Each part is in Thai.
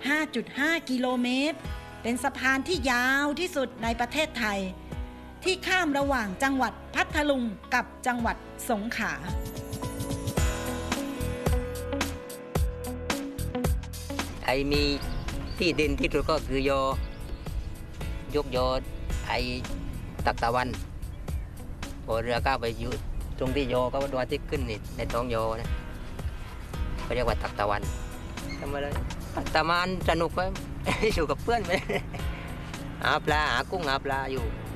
5.5 กิโลเมตรเป็นสะพานที่ยาวที่สุดในประเทศไทยที่ข้ามระหว่างจังหวัดพัทลุงกับจังหวัดสงขลาไอมีที่ดินที่สุดก็คือยกยอไอตักตะวันพอเรือก้าวไปอยู่ตรงที่ยอก็ดวงที่ขึ้นนี่ในท้องยอนะเขาเรียกว่าตักตะวันทำอะไรตะมันสนุกไป อยู่กับเพื่อนไป หาปลาหากุ้งหาปลา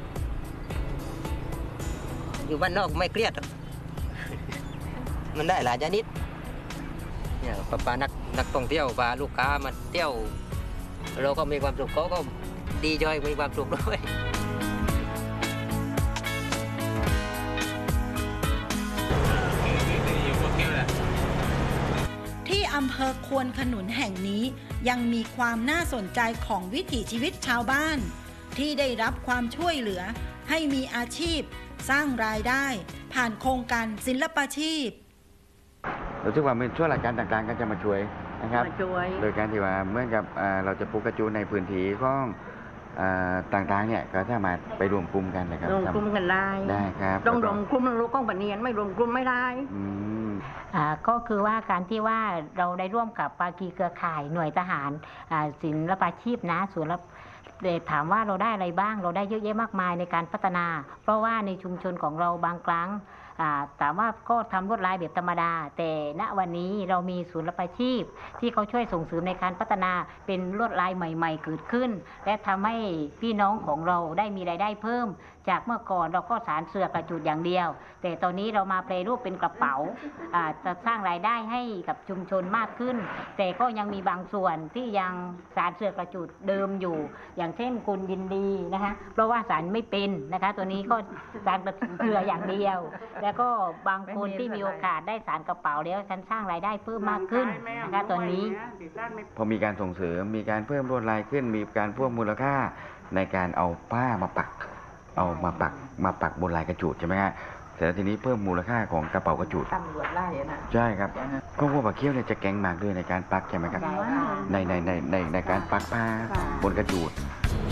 อยู่บ้านนอกไม่เครียด มันได้หลายชนิดเนี่ยปลานักท่องเที่ยวปลาลูกค้ามาเที่ยวเราก็มีความสุขเขาก็ดีใจมีความสุขด้วยที่อำเภอควนขนุนแห่งนี้ยังมีความน่าสนใจของวิถีชีวิตชาวบ้านที่ได้รับความช่วยเหลือให้มีอาชีพสร้างรายได้ผ่านโครงการศิลปาชีพเราคิดว่ามีช่วยรายการต่างๆก็จะมาช่วยนะครับโดยการที่ว่าเหมือนกับเราจะปลูกกระจูในพื้นที่ของต่างๆเนี่ยก็สามารถไปรวมกลุ่มกันนะครับรวมกลุ่มกันได้ครับต้องรวมกลุ่มรู้กล้องปเนียนไม่รวมกลุ่มไม่ได้ก็คือว่าการที่ว่าเราได้ร่วมกับภาคีเครือข่ายหน่วยทหารศิลปาชีพนะส่วนถามว่าเราได้อะไรบ้างเราได้เยอะแยะมากมายในการพัฒนาเพราะว่าในชุมชนของเราบางครั้งถามว่าก็ทำลวดลายแบบธรรมดาแต่ณวันนี้เรามีศูนย์ศิลปาชีพที่เขาช่วยส่งเสริมในการพัฒนาเป็นลวดลายใหม่ๆเกิดขึ้นและทำให้พี่น้องของเราได้มีรายได้เพิ่มจากเมื่อก่อนเราก็สานเสือกระจุดอย่างเดียวแต่ตอนนี้เรามาแปรรูปเป็นกระเป๋าจะสร้างรายได้ให้กับชุมชนมากขึ้นแต่ก็ยังมีบางส่วนที่ยังสานเสือกระจุดเดิมอยู่อย่างเช่นคุณยินดีนะคะเพราะว่าสานไม่เป็นนะคะตัวนี้ก็สานเสืออย่างเดียวแล้วก็บางคนที่มีโอกาสได้สานกระเป๋าแล้วฉันสร้างรายได้เพิ่มมากขึ้นนะคะตอนนี้พอมีการส่งเสริมมีการเพิ่มลวดลายขึ้นมีการเพิ่มมูลค่าในการเอาผ้ามาปักบนลายกระจูดใช่ไหมฮะแต่ทีนี้เพิ่มมูลค่าของกระเป๋ากระจูดใช่ครับก็พวกปลาเคี้ยวเนี่ยจะแข็งมากด้วยในการปักใช่ไหมครับในการปักผ้าบนกระจูด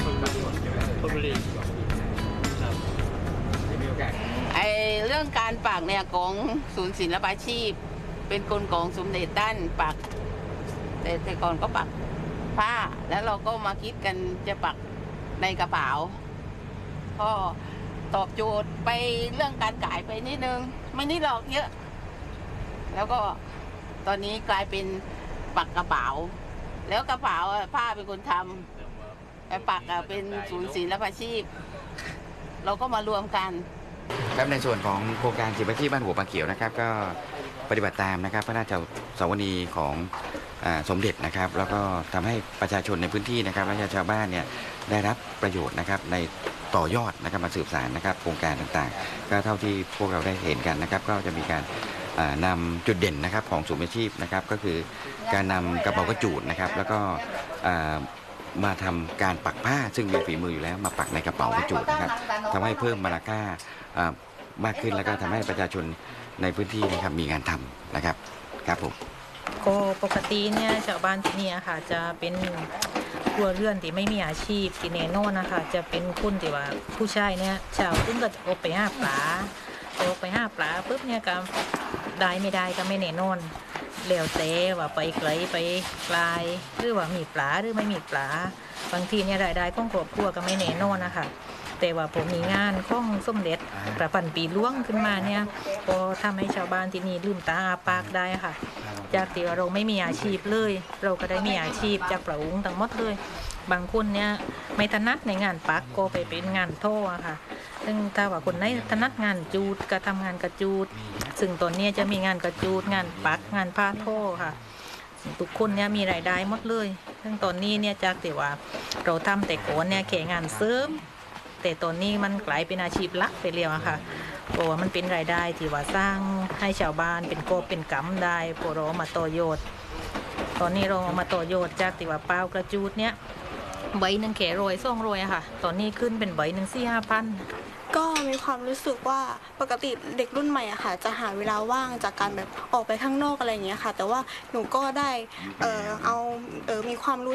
เรื่องการปักเนี่ยของศูนย์ศิลปาชีพเป็นกลของสมเด็จด้านปักแต่ก่อนก็ปักผ้าแล้วเราก็มาคิดกันจะปักในกระเป๋าก็ตอบโจทย์ไปเรื่องการขายไปนิดนึงไม่นิดหรอกเยอะแล้วก็ตอนนี้กลายเป็นปักกระเป๋าแล้วกระเป๋าผ้าเป็นคนทำแต่ปักเป็นศูนย์ศิลปาชีพเราก็มารวมกันครับในส่วนของโครงการศิลปาชีพบ้านหัวปลาเขียวนะครับก็ปฏิบัติตามนะครับพระราชสวนีของสมเด็จนะครับแล้วก็ทำให้ประชาชนในพื้นที่นะครับและชาวบ้านเนี่ยได้รับประโยชน์นะครับในต่อยอดนะครับมาสืบสานนะครับโครงการต่างๆก็เท่าที่พวกเราได้เห็นกันนะครับก็จะมีการนำจุดเด่นนะครับของศูนย์อาชีพนะครับก็คือการนำกระเป๋ากระจูดนะครับแล้วก็มาทำการปักผ้าซึ่งมีฝีมืออยู่แล้วมาปักในกระเป๋ากระจูดนะครับทำให้เพิ่มมูลค่ามากขึ้นแล้วก็ทำให้ประชาชนในพื้นที่นะครับมีงานทำนะครับครับผมก็ปกติเนี่ยชาวบ้านที่นี่ค่ะจะเป็นครัวเรือนที่ไม่มีอาชีพที่แน่นอนนะคะจะเป็นคนที่ว่าผู้ชายเนี่ยชาวตึ้งก็จะออกไปหาปลาปุ๊บเนี่ยก็ได้ไม่ได้ก็ไม่แน่นอนแล้วแต่ว่าไปไกลไปไกลหรือว่ามีปลาหรือไม่มีปลาบางทีเนี่ยรายได้ของครอบครัวก็ไม่แน่นอนนะคะแต่ว่าผมมีงานของสมเด็จพระพันปีหลวงขึ้นมาเนี่ยก็ทำให้ชาวบ้านที่นี่ลืมตาอาปากได้ค่ะจากที่เราไม่มีอาชีพเลยเราก็ได้มีอาชีพจากพระองค์ทั้งหมดเลยบางคนเนี่ยไม่ถนัดในงานปักก็ไปเป็นงานโท่ค่ะซึ่งถ้าว่าคนไหนถนัดงานจูดก็ทำงานกระจูดซึ่งตอนนี้จะมีงานกระจูดงานปักงานผ้าโท่ค่ะทุกคนเนี่ยมีรายได้หมดเลยซึ่งตอนนี้เนี่ยจากที่ว่าเราทำแต่ก่อนเนี่ยแค่งานเสริมแต่ตอนนี้มันกลายเป็นอาชีพหลักไปแล้วอะค่ะเพราะว่ามันเป็นรายได้ที่ว่าสร้างให้ชาวบ้านเป็นกอบเป็นกำได้พอเรามาต่อยอดตอนนี้เรามาต่อยอดจากที่ว่าเปล่ากระจูดเนี่ยใบหนึ่งแค่100-200อะค่ะตอนนี้ขึ้นเป็นใบหนึ่ง4-5 พันก็มีความรู้สึกว่าปกติเด็กรุ่นใหม่อะค่ะจะหาเวลาว่างจากการแบบออกไปข้างนอกอะไรอย่างเงี้ยค่ะแต่ว่าหนูก็ได้มีความรู้